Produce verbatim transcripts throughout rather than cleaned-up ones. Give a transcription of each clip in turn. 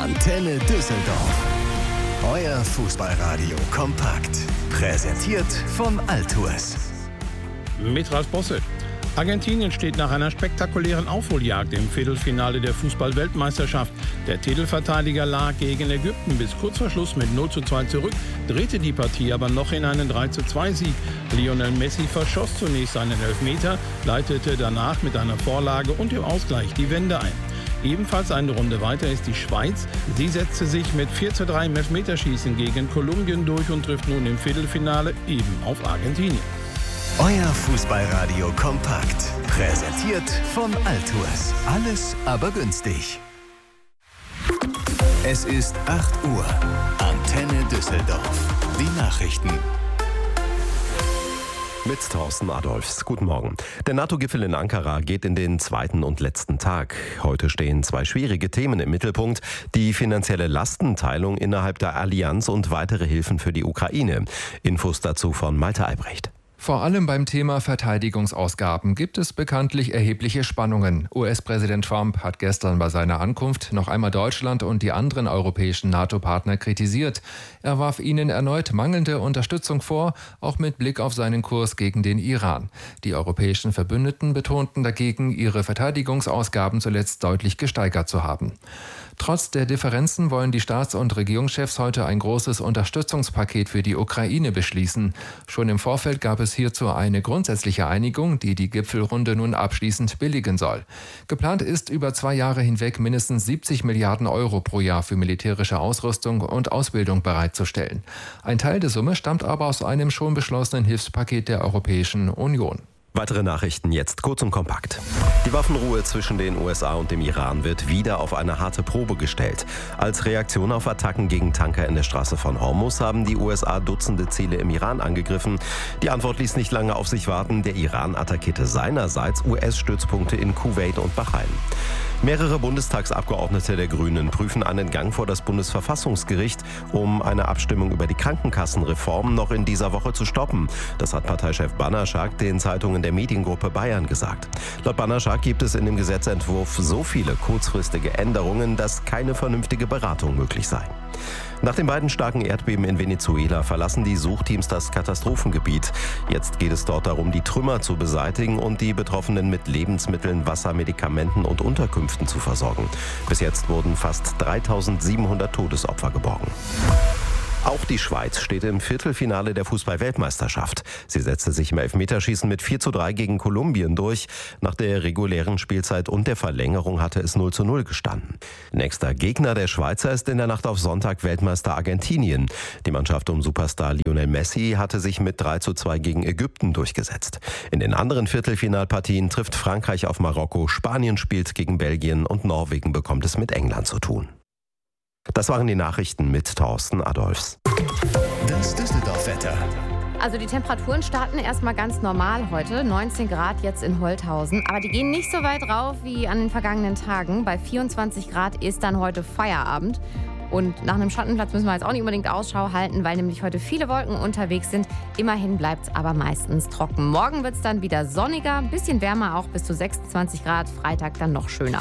Antenne Düsseldorf. Euer Fußballradio kompakt. Präsentiert von Altours. Mit Ralf Bosse. Argentinien steht nach einer spektakulären Aufholjagd im Viertelfinale der Fußball-Weltmeisterschaft. Der Titelverteidiger lag gegen Ägypten bis kurz vor Schluss mit null zu zwei zurück, drehte die Partie aber noch in einen drei zu zwei Sieg. Lionel Messi verschoss zunächst einen Elfmeter, leitete danach mit einer Vorlage und dem Ausgleich die Wende ein. Ebenfalls eine Runde weiter ist die Schweiz. Sie setzte sich mit vier zu drei im Elfmeterschießen gegen Kolumbien durch und trifft nun im Viertelfinale eben auf Argentinien. Euer Fußballradio kompakt. Präsentiert von Altours. Alles aber günstig. Es ist acht Uhr. Antenne Düsseldorf. Die Nachrichten. Mit Thorsten Adolfs. Guten Morgen. Der NATO-Gipfel in Ankara geht in den zweiten und letzten Tag. Heute stehen zwei schwierige Themen im Mittelpunkt. Die finanzielle Lastenteilung innerhalb der Allianz und weitere Hilfen für die Ukraine. Infos dazu von Malte Albrecht. Vor allem beim Thema Verteidigungsausgaben gibt es bekanntlich erhebliche Spannungen. U S-Präsident Trump hat gestern bei seiner Ankunft noch einmal Deutschland und die anderen europäischen NATO-Partner kritisiert. Er warf ihnen erneut mangelnde Unterstützung vor, auch mit Blick auf seinen Kurs gegen den Iran. Die europäischen Verbündeten betonten dagegen, ihre Verteidigungsausgaben zuletzt deutlich gesteigert zu haben. Trotz der Differenzen wollen die Staats- und Regierungschefs heute ein großes Unterstützungspaket für die Ukraine beschließen. Schon im Vorfeld gab es hierzu eine grundsätzliche Einigung, die die Gipfelrunde nun abschließend billigen soll. Geplant ist, über zwei Jahre hinweg mindestens siebzig Milliarden Euro pro Jahr für militärische Ausrüstung und Ausbildung bereitzustellen. Ein Teil der Summe stammt aber aus einem schon beschlossenen Hilfspaket der Europäischen Union. Weitere Nachrichten jetzt kurz und kompakt. Die Waffenruhe zwischen den U S A und dem Iran wird wieder auf eine harte Probe gestellt. Als Reaktion auf Attacken gegen Tanker in der Straße von Hormuz haben die U S A Dutzende Ziele im Iran angegriffen. Die Antwort ließ nicht lange auf sich warten. Der Iran attackierte seinerseits U S-Stützpunkte in Kuwait und Bahrain. Mehrere Bundestagsabgeordnete der Grünen prüfen einen Gang vor das Bundesverfassungsgericht, um eine Abstimmung über die Krankenkassenreform noch in dieser Woche zu stoppen. Das hat Parteichef Bannerschak den Zeitungen der Mediengruppe Bayern gesagt. Laut Bannerschak gibt es in dem Gesetzentwurf so viele kurzfristige Änderungen, dass keine vernünftige Beratung möglich sei. Nach den beiden starken Erdbeben in Venezuela verlassen die Suchteams das Katastrophengebiet. Jetzt geht es dort darum, die Trümmer zu beseitigen und die Betroffenen mit Lebensmitteln, Wasser, Medikamenten und Unterkünften zu versorgen. Bis jetzt wurden fast dreitausendsiebenhundert Todesopfer geborgen. Auch die Schweiz steht im Viertelfinale der Fußball-Weltmeisterschaft. Sie setzte sich im Elfmeterschießen mit vier zu drei gegen Kolumbien durch. Nach der regulären Spielzeit und der Verlängerung hatte es null zu null gestanden. Nächster Gegner der Schweizer ist in der Nacht auf Sonntag Weltmeister Argentinien. Die Mannschaft um Superstar Lionel Messi hatte sich mit drei zu zwei gegen Ägypten durchgesetzt. In den anderen Viertelfinalpartien trifft Frankreich auf Marokko, Spanien spielt gegen Belgien und Norwegen bekommt es mit England zu tun. Das waren die Nachrichten mit Thorsten Adolfs. Das Düsseldorf-Wetter. Also die Temperaturen starten erstmal ganz normal heute, neunzehn Grad jetzt in Holthausen. Aber die gehen nicht so weit rauf wie an den vergangenen Tagen. Bei vierundzwanzig Grad ist dann heute Feierabend. Und nach einem Schattenplatz müssen wir jetzt auch nicht unbedingt Ausschau halten, weil nämlich heute viele Wolken unterwegs sind. Immerhin bleibt es aber meistens trocken. Morgen wird es dann wieder sonniger, ein bisschen wärmer auch, bis zu sechsundzwanzig Grad. Freitag dann noch schöner.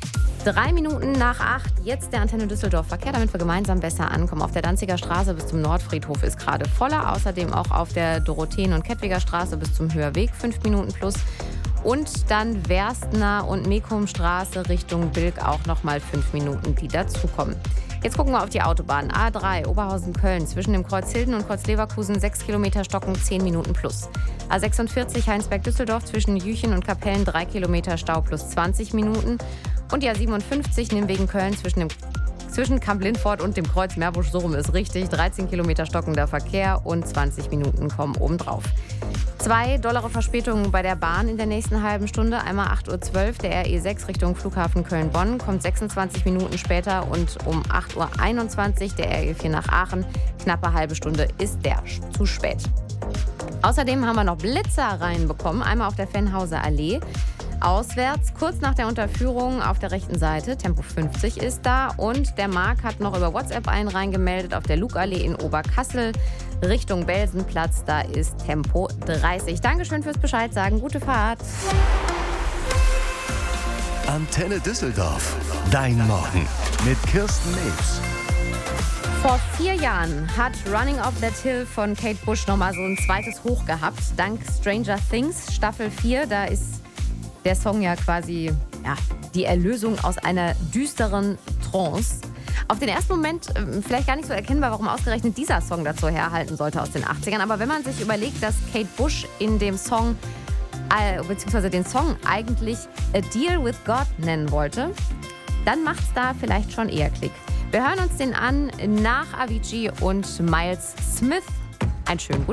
Drei Minuten nach acht, jetzt der Antenne Düsseldorf Verkehr, damit wir gemeinsam besser ankommen. Auf der Danziger Straße bis zum Nordfriedhof ist gerade voller. Außerdem auch auf der Dorotheen- und Kettwiger Straße bis zum Hörweg fünf Minuten plus. Und dann Werstner und Mekumstraße Richtung Bilk auch nochmal fünf Minuten, die dazukommen. Jetzt gucken wir auf die Autobahn. A drei, Oberhausen-Köln, zwischen dem Kreuz Hilden und Kreuz Leverkusen sechs Kilometer Stocken, zehn Minuten plus. A sechsundvierzig, Heinsberg-Düsseldorf, zwischen Jüchen und Kapellen drei Kilometer Stau plus zwanzig Minuten. Und die A siebenundfünfzig, Nimwegen-Köln, zwischen dem Zwischen Kamp-Lindfort und dem Kreuz Meerbusch, so rum ist richtig, dreizehn Kilometer stockender Verkehr und zwanzig Minuten kommen obendrauf. Zwei dollare Verspätungen bei der Bahn in der nächsten halben Stunde. Einmal acht Uhr zwölf, der R E sechs Richtung Flughafen Köln-Bonn, kommt sechsundzwanzig Minuten später. Und um acht Uhr einundzwanzig, der R E vier nach Aachen, knappe halbe Stunde ist der zu spät. Außerdem haben wir noch Blitzer reinbekommen, einmal auf der Fennhauser Allee. Auswärts, kurz nach der Unterführung auf der rechten Seite, Tempo fünfzig ist da. Und der Marc hat noch über WhatsApp einen reingemeldet auf der Lugallee in Oberkassel Richtung Belsenplatz. Da ist Tempo dreißig. Dankeschön fürs Bescheid sagen. Gute Fahrt. Antenne Düsseldorf. Dein Morgen. mit Kirsten News. Vor vier Jahren hat Running Up That Hill von Kate Bush nochmal so ein zweites Hoch gehabt. Dank Stranger Things Staffel vier, da ist der Song ja quasi ja, die Erlösung aus einer düsteren Trance. Auf den ersten Moment äh, vielleicht gar nicht so erkennbar, warum ausgerechnet dieser Song dazu herhalten sollte aus den achtzigern. Aber wenn man sich überlegt, dass Kate Bush in dem Song, äh, beziehungsweise den Song eigentlich A Deal with God nennen wollte, dann macht es da vielleicht schon eher Klick. Wir hören uns den an nach Avicii und Miles Smith. Einen schönen guten